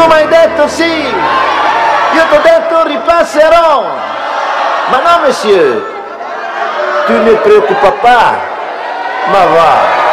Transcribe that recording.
Tu mi hai detto sì, io ti ho detto ripasserò, ma no monsieur, tu ne preoccupa pas, ma va.